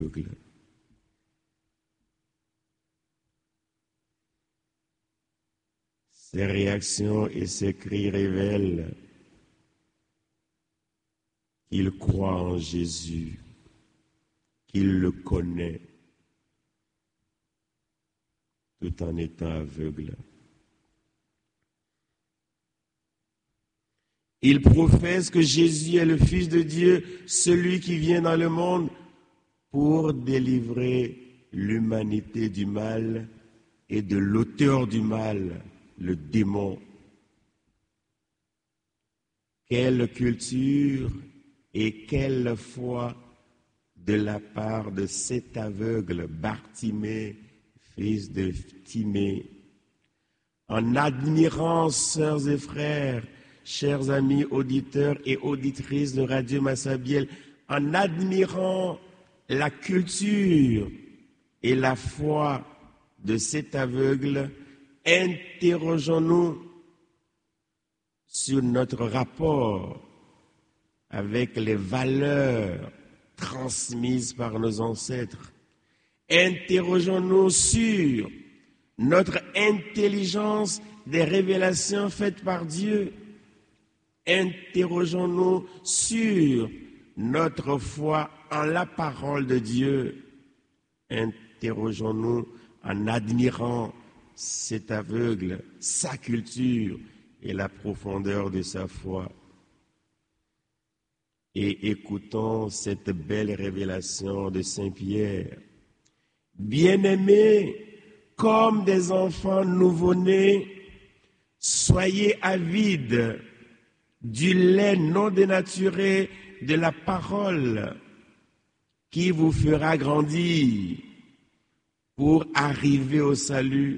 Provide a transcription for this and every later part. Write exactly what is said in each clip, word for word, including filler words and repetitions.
Ses réactions et ses cris révèlent qu'il croit en Jésus, qu'il le connaît, tout en étant aveugle. Il professe que Jésus est le Fils de Dieu, celui qui vient dans le monde pour délivrer l'humanité du mal et de l'auteur du mal, le démon. Quelle culture et quelle foi de la part de cet aveugle Bartimée, fils de Timée. En admirant, sœurs et frères, chers amis auditeurs et auditrices de Radio Massabielle, en admirant la culture et la foi de cet aveugle, interrogeons-nous sur notre rapport avec les valeurs transmises par nos ancêtres. Interrogeons-nous sur notre intelligence des révélations faites par Dieu. Interrogeons-nous sur notre foi en la parole de Dieu. Interrogeons-nous en admirant cet aveugle, sa culture et la profondeur de sa foi. Et écoutons cette belle révélation de Saint Pierre. Bien-aimés, comme des enfants nouveau-nés, soyez avides du lait non dénaturé de la parole qui vous fera grandir pour arriver au salut,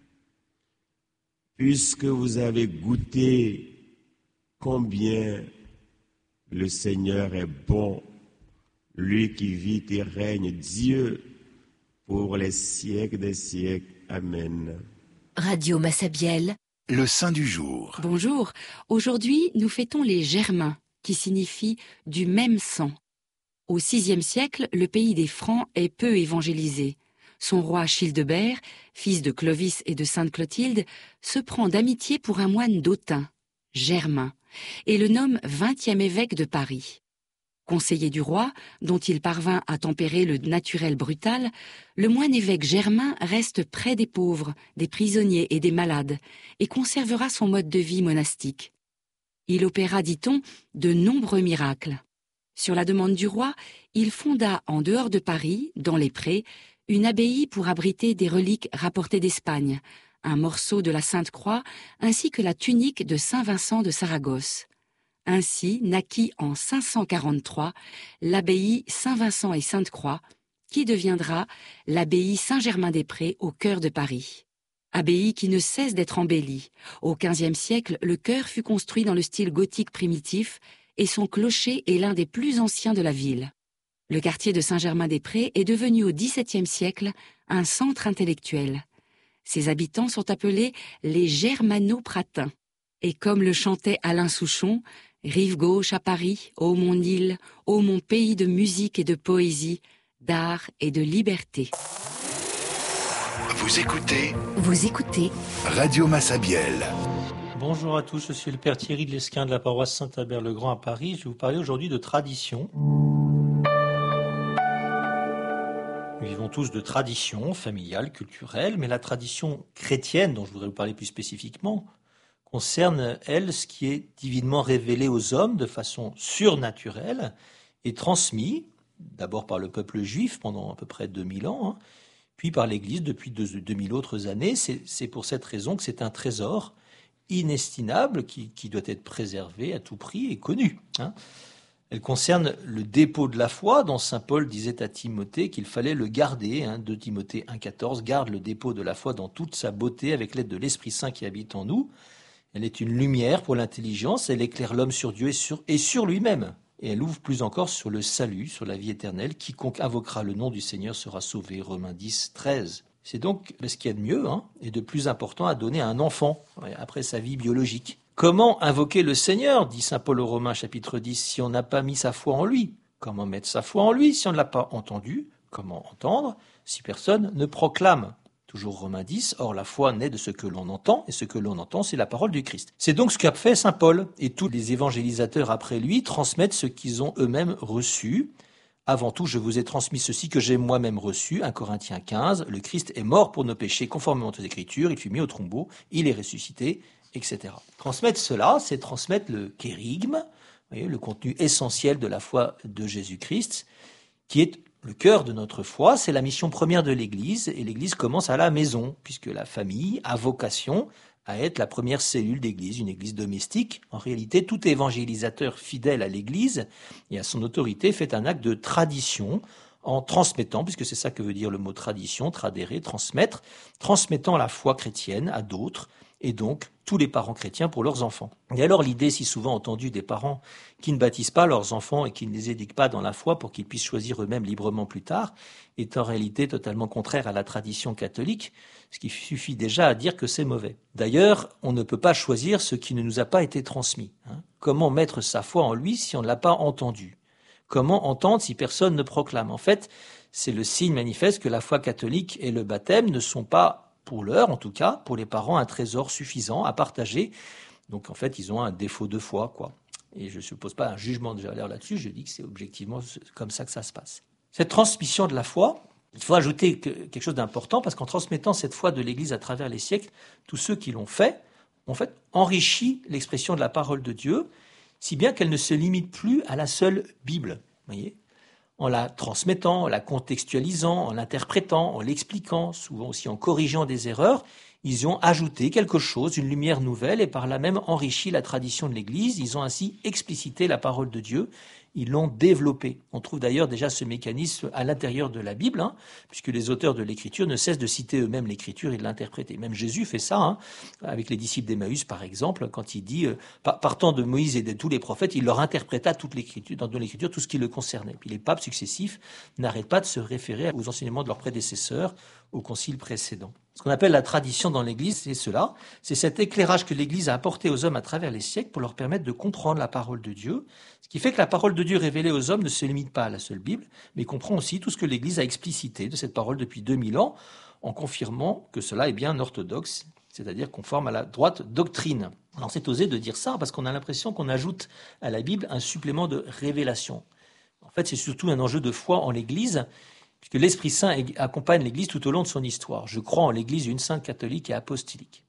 puisque vous avez goûté combien le Seigneur est bon, lui qui vit et règne, Dieu, pour les siècles des siècles. Amen. Radio Massabielle, le saint du jour. Bonjour, aujourd'hui nous fêtons les Germains, qui signifie du même sang. Au sixième siècle, le pays des Francs est peu évangélisé. Son roi Childebert, fils de Clovis et de Sainte Clotilde, se prend d'amitié pour un moine d'Autun, Germain, et le nomme vingtième évêque de Paris. Conseiller du roi, dont il parvint à tempérer le naturel brutal, le moine évêque Germain reste près des pauvres, des prisonniers et des malades, et conservera son mode de vie monastique. Il opéra, dit-on, de nombreux miracles. Sur la demande du roi, il fonda en dehors de Paris, dans les prés, une abbaye pour abriter des reliques rapportées d'Espagne, un morceau de la Sainte Croix ainsi que la tunique de Saint Vincent de Saragosse. Ainsi naquit en cinq cent quarante-trois l'abbaye Saint-Vincent et Sainte-Croix, qui deviendra l'abbaye Saint-Germain-des-Prés au cœur de Paris. Abbaye qui ne cesse d'être embellie. Au quinzième siècle, le chœur fut construit dans le style gothique primitif et son clocher est l'un des plus anciens de la ville. Le quartier de Saint-Germain-des-Prés est devenu au dix-septième siècle un centre intellectuel. Ses habitants sont appelés les Germano-Pratins. Et comme le chantait Alain Souchon, rive gauche à Paris, ô mon île, ô mon pays de musique et de poésie, d'art et de liberté. Vous écoutez vous écoutez Radio Massabielle. Bonjour à tous, je suis le père Thierry de Lesquin de la paroisse Saint-Albert-le-Grand à Paris. Je vais vous parler aujourd'hui de tradition. Nous vivons tous de traditions familiales, culturelles, mais la tradition chrétienne, dont je voudrais vous parler plus spécifiquement, concerne, elle, ce qui est divinement révélé aux hommes de façon surnaturelle et transmis, d'abord par le peuple juif pendant à peu près deux mille ans, hein, puis par l'Église depuis deux mille autres années. C'est, c'est pour cette raison que c'est un trésor inestimable qui, qui doit être préservé à tout prix et connu. Hein. Elle concerne le dépôt de la foi, dont saint Paul disait à Timothée qu'il fallait le garder. Hein, deux Timothée un quatorze, garde le dépôt de la foi dans toute sa beauté avec l'aide de l'Esprit Saint qui habite en nous. Elle est une lumière pour l'intelligence, elle éclaire l'homme sur Dieu et sur, et sur lui-même. Et elle ouvre plus encore sur le salut, sur la vie éternelle. Quiconque invoquera le nom du Seigneur sera sauvé. Romains dix treize. C'est donc ce qu'il y a de mieux hein, et de plus important à donner à un enfant après sa vie biologique. Comment invoquer le Seigneur, dit saint Paul aux Romains chapitre dix, si on n'a pas mis sa foi en lui? Comment mettre sa foi en lui si on ne l'a pas entendu, comment entendre si personne ne proclame ? Toujours Romains dix, or la foi naît de ce que l'on entend, et ce que l'on entend, c'est la parole du Christ. C'est donc ce qu'a fait saint Paul, et tous les évangélisateurs après lui transmettent ce qu'ils ont eux-mêmes reçu. Avant tout, je vous ai transmis ceci que j'ai moi-même reçu, un Corinthiens quinze, le Christ est mort pour nos péchés conformément aux Écritures, il fut mis au tombeau, il est ressuscité, et cetera. Transmettre cela, c'est transmettre le kérigme, vous voyez, le contenu essentiel de la foi de Jésus-Christ, qui est le cœur de notre foi, c'est la mission première de l'Église, et l'Église commence à la maison, puisque la famille a vocation à être la première cellule d'Église, une Église domestique. En réalité, tout évangélisateur fidèle à l'Église et à son autorité fait un acte de tradition en transmettant, puisque c'est ça que veut dire le mot tradition, tradere, transmettre, transmettant la foi chrétienne à d'autres, et donc tous les parents chrétiens pour leurs enfants. Et alors l'idée si souvent entendue des parents qui ne baptisent pas leurs enfants et qui ne les éduquent pas dans la foi pour qu'ils puissent choisir eux-mêmes librement plus tard, est en réalité totalement contraire à la tradition catholique, ce qui suffit déjà à dire que c'est mauvais. D'ailleurs, on ne peut pas choisir ce qui ne nous a pas été transmis. Hein. Comment mettre sa foi en lui si on ne l'a pas entendu ? Comment entendre si personne ne proclame ? En fait, c'est le signe manifeste que la foi catholique et le baptême ne sont pas, pour l'heure en tout cas, pour les parents, un trésor suffisant à partager. Donc en fait, ils ont un défaut de foi, quoi. Et je ne suppose pas un jugement de valeur là-dessus, je dis que c'est objectivement comme ça que ça se passe. Cette transmission de la foi, il faut ajouter quelque chose d'important, parce qu'en transmettant cette foi de l'Église à travers les siècles, tous ceux qui l'ont fait, ont en fait enrichi l'expression de la parole de Dieu, si bien qu'elle ne se limite plus à la seule Bible, voyez, en la transmettant, en la contextualisant, en l'interprétant, en l'expliquant, souvent aussi en corrigeant des erreurs, ils y ont ajouté quelque chose, une lumière nouvelle, et par là même enrichi la tradition de l'Église. Ils ont ainsi explicité la parole de Dieu, ils l'ont développée. On trouve d'ailleurs déjà ce mécanisme à l'intérieur de la Bible, hein, puisque les auteurs de l'Écriture ne cessent de citer eux-mêmes l'Écriture et de l'interpréter. Même Jésus fait ça, hein, avec les disciples d'Emmaüs par exemple, quand il dit, euh, partant de Moïse et de tous les prophètes, il leur interpréta toute l'Écriture, dans l'Écriture tout ce qui le concernait. Puis les papes successifs n'arrêtent pas de se référer aux enseignements de leurs prédécesseurs, au concile précédent. Ce qu'on appelle la tradition dans l'Église, c'est cela, c'est cet éclairage que l'Église a apporté aux hommes à travers les siècles pour leur permettre de comprendre la parole de Dieu, ce qui fait que la parole de Dieu révélée aux hommes ne se limite pas à la seule Bible, mais comprend aussi tout ce que l'Église a explicité de cette parole depuis deux mille ans, en confirmant que cela est bien orthodoxe, c'est-à-dire conforme à la droite doctrine. Alors c'est osé de dire ça parce qu'on a l'impression qu'on ajoute à la Bible un supplément de révélation. En fait, c'est surtout un enjeu de foi en l'Église, puisque l'Esprit Saint accompagne l'Église tout au long de son histoire. Je crois en l'Église une sainte catholique et apostolique.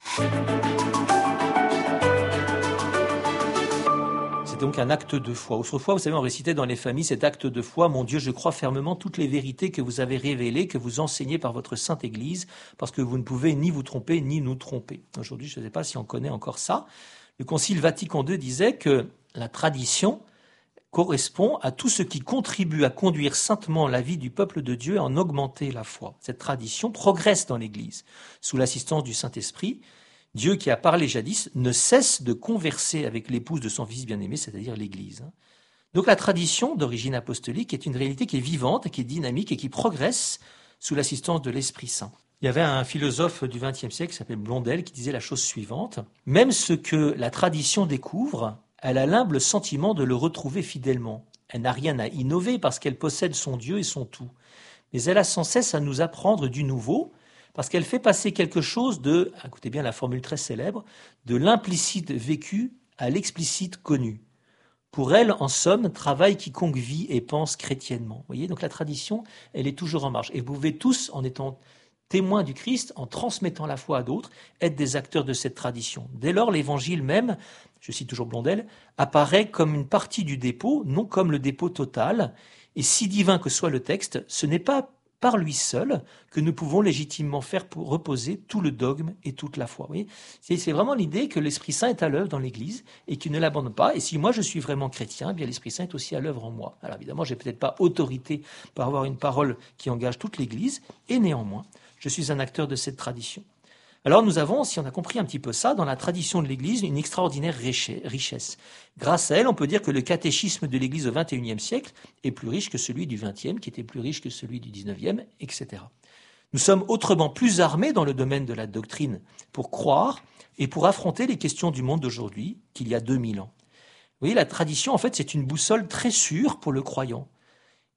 C'est donc un acte de foi. Autrefois, vous savez, on récitait dans les familles cet acte de foi. Mon Dieu, je crois fermement toutes les vérités que vous avez révélées, que vous enseignez par votre sainte Église, parce que vous ne pouvez ni vous tromper, ni nous tromper. Aujourd'hui, je ne sais pas si on connaît encore ça. Le Concile Vatican deux disait que la tradition correspond à tout ce qui contribue à conduire saintement la vie du peuple de Dieu et en augmenter la foi. Cette tradition progresse dans l'Église. Sous l'assistance du Saint-Esprit, Dieu qui a parlé jadis ne cesse de converser avec l'épouse de son Fils bien-aimé, c'est-à-dire l'Église. Donc la tradition d'origine apostolique est une réalité qui est vivante, qui est dynamique et qui progresse sous l'assistance de l'Esprit Saint. Il y avait un philosophe du vingtième siècle qui s'appelait Blondel qui disait la chose suivante: même ce que la tradition découvre, elle a l'humble sentiment de le retrouver fidèlement. Elle n'a rien à innover parce qu'elle possède son Dieu et son tout. Mais elle a sans cesse à nous apprendre du nouveau parce qu'elle fait passer quelque chose de, écoutez bien la formule très célèbre, de l'implicite vécu à l'explicite connu. Pour elle, en somme, travaille quiconque vit et pense chrétiennement. Vous voyez, donc la tradition, elle est toujours en marche. Et vous pouvez tous, en étant témoins du Christ, en transmettant la foi à d'autres, être des acteurs de cette tradition. Dès lors, l'évangile même, je cite toujours Blondel, apparaît comme une partie du dépôt, non comme le dépôt total. Et si divin que soit le texte, ce n'est pas par lui seul que nous pouvons légitimement faire pour reposer tout le dogme et toute la foi. Vous voyez, c'est, c'est vraiment l'idée que l'Esprit Saint est à l'œuvre dans l'Église et qu'il ne l'abandonne pas. Et si moi je suis vraiment chrétien, eh bien l'Esprit Saint est aussi à l'œuvre en moi. Alors évidemment, j'ai peut-être pas autorité pour avoir une parole qui engage toute l'Église, et néanmoins, je suis un acteur de cette tradition. Alors nous avons, si on a compris un petit peu ça, dans la tradition de l'Église, une extraordinaire richesse. Grâce à elle, on peut dire que le catéchisme de l'Église au vingt et unième siècle est plus riche que celui du vingtième, qui était plus riche que celui du dix-neuvième, et cetera. Nous sommes autrement plus armés dans le domaine de la doctrine pour croire et pour affronter les questions du monde d'aujourd'hui qu'il y a deux mille ans. Vous voyez, la tradition, en fait, c'est une boussole très sûre pour le croyant.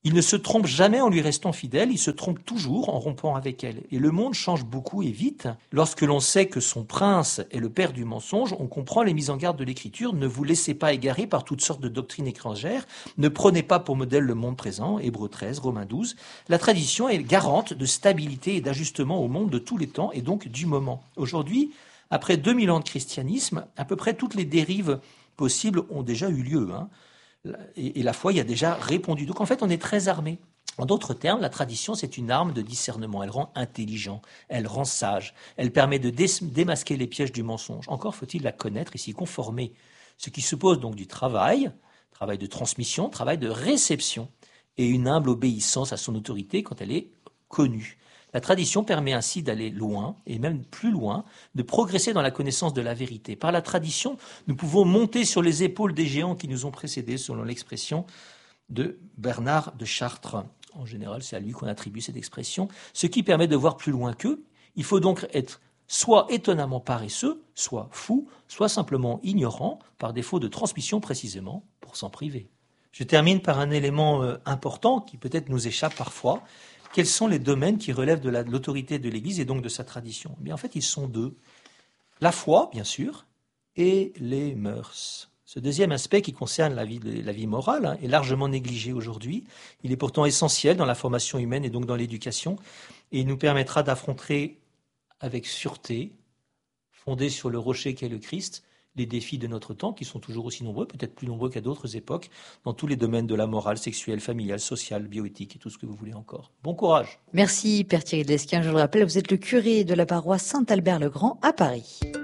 Il ne se trompe jamais en lui restant fidèle, il se trompe toujours en rompant avec elle. Et le monde change beaucoup et vite. Lorsque l'on sait que son prince est le père du mensonge, on comprend les mises en garde de l'Écriture. Ne vous laissez pas égarer par toutes sortes de doctrines étrangères. Ne prenez pas pour modèle le monde présent. Hébreux treize, Romains douze. La tradition est garante de stabilité et d'ajustement au monde de tous les temps et donc du moment. Aujourd'hui, après deux mille ans de christianisme, à peu près toutes les dérives possibles ont déjà eu lieu, hein. Et, et la foi y a déjà répondu. Donc en fait, on est très armé. En d'autres termes, la tradition, c'est une arme de discernement. Elle rend intelligent, elle rend sage, elle permet de dé- démasquer les pièges du mensonge. Encore faut-il la connaître et s'y conformer. Ce qui suppose donc du travail, travail de transmission, travail de réception, et une humble obéissance à son autorité quand elle est connue. La tradition permet ainsi d'aller loin, et même plus loin, de progresser dans la connaissance de la vérité. Par la tradition, nous pouvons monter sur les épaules des géants qui nous ont précédés, selon l'expression de Bernard de Chartres. En général, c'est à lui qu'on attribue cette expression, ce qui permet de voir plus loin qu'eux. Il faut donc être soit étonnamment paresseux, soit fou, soit simplement ignorant, par défaut de transmission précisément, pour s'en priver. Je termine par un élément euh, important qui peut-être nous échappe parfois. Quels sont les domaines qui relèvent de, la, de l'autorité de l'Église et donc de sa tradition ? Eh bien, en fait, ils sont deux. La foi, bien sûr, et les mœurs. Ce deuxième aspect qui concerne la vie, la vie morale hein, est largement négligé aujourd'hui. Il est pourtant essentiel dans la formation humaine et donc dans l'éducation. Et il nous permettra d'affronter avec sûreté, fondé sur le rocher qu'est le Christ, les défis de notre temps, qui sont toujours aussi nombreux, peut-être plus nombreux qu'à d'autres époques, dans tous les domaines de la morale, sexuelle, familiale, sociale, bioéthique et tout ce que vous voulez encore. Bon courage. Merci Père Thierry de Lesquin. Je le rappelle, vous êtes le curé de la paroisse Saint-Albert-le-Grand à Paris.